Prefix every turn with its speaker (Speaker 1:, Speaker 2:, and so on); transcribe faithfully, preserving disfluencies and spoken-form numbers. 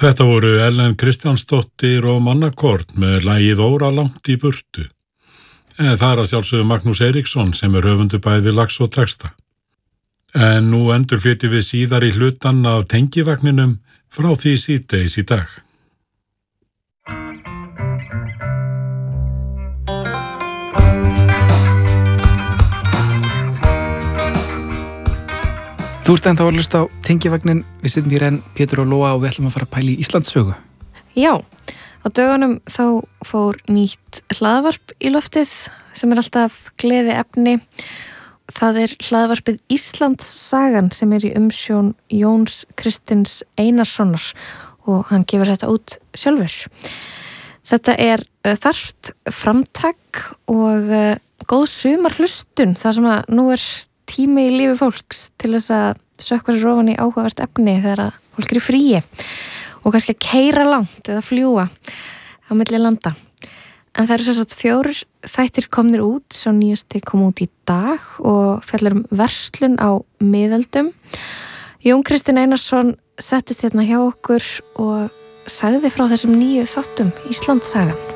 Speaker 1: Þetta voru Ellen Kristjánsdóttir og Mannakort með lagið Óra langt í burtu. En það er að sjálfsögðu Magnús Eiríksson sem er höfundur bæði lags og texta. En nú endurflytjum við síðar í hlutan af tengivagninum frá því síðdegis í dag.
Speaker 2: Þú ert ennþá að hlusta á tengivagnin, við sittum hér enn Pétur og Lóa og við ætlum að fara að pæla í Íslandssögu.
Speaker 3: Já, á dögunum þá fór nýtt hlaðvarp í loftið sem er alltaf gleði efni. Það er hlaðvarpið Íslandssagan sem er í umsjón Jóns Kristins Einarssonar og hann gefur þetta út sjálfur. Þetta er þarft framtak og góð sumarhlustun þar sem að nú er tími í lífi fólks til þess að sökkva sér ofan í áhugavert efni þegar að fólk er í fríi og kannski að keyra langt eða fljúga á milli landa. En það eru sem sagt fjórir þættir komnir út, svo nýjasti kom út í dag og fjallar um verslun á miðöldum. Jón Kristinn Einarsson settist hérna hjá okkur og sagði frá þessum nýju þáttum Íslandssagan.